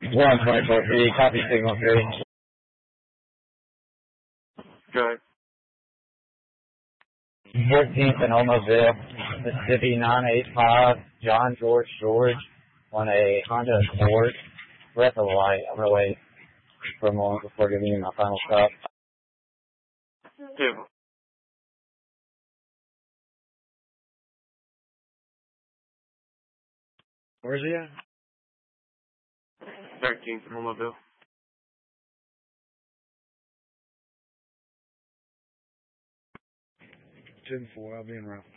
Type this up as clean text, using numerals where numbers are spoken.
1.43, copy signal 3. Good. 14th in Omoville, Mississippi 985, John George on a Honda Accord. We're at the light. I'm going to wait for a moment before giving you my final stop. 2. Where's he at? 13th in Omoville. 10-4, I'll be in route.